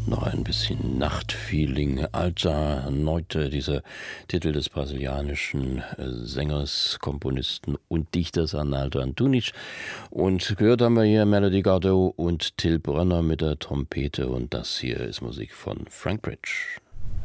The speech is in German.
Noch ein bisschen Nachtfeeling. Alta Noite, dieser Titel des brasilianischen Sängers, Komponisten und Dichters Arnaldo Antunes. Und gehört haben wir hier Melody Gardot und Till Brönner mit der Trompete. Und das hier ist Musik von Frank Bridge.